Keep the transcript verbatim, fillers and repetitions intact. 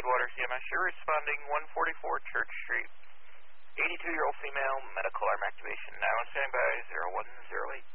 Bridgewater C M S. You're responding one forty-four Church Street. eighty-two-year-old female, medical arm activation. Now standing by zero one zero eight.